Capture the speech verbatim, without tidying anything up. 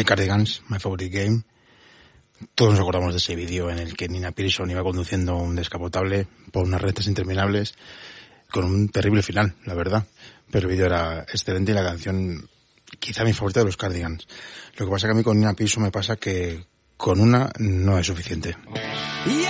The Cardigans, My Favorite Game. Todos nos acordamos de ese vídeo en el que Nina Pearson iba conduciendo un descapotable por unas rectas interminables con un terrible final, la verdad. Pero el vídeo era excelente y la canción quizá mi favorita de los Cardigans. Lo que pasa que a mí con Nina Pearson me pasa que con una no es suficiente. Yeah.